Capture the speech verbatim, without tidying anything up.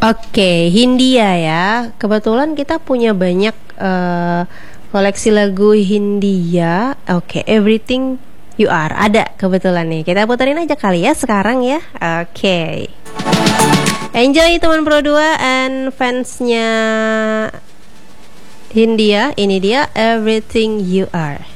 Oke, Hindia ya. Kebetulan kita punya banyak eh, koleksi lagu Hindia. Oke, Everything You Are ada kebetulan nih. Kita puterin aja kali ya sekarang ya. Oke. Enjoy teman Pro dua and fansnya Hindia. Ini dia Everything You Are.